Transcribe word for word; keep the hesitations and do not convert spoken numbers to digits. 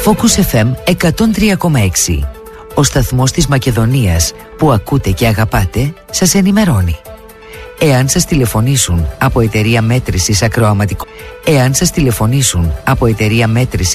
Focus εφ εμ εκατόν τρία κόμμα έξι. Ο σταθμός της Μακεδονίας που ακούτε και αγαπάτε σας ενημερώνει. Εάν σας τηλεφωνήσουν από εταιρεία μέτρησης ακροαματικών, εάν σας τηλεφωνήσουν από εταιρεία μέτρησης